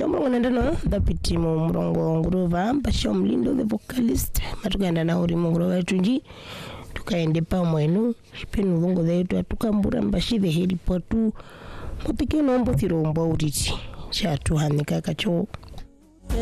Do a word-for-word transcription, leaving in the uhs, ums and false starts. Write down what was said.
na mrongo nenda no dapiti mu mrongo nguruva Mbasha Mlindo the vocalist matukaenda na uri nguruva tunji tukaende pa mwenu penu vongo zetu tukambura Mbashi the heliportu mutike nombo thirombo uriti chatu hanika kacho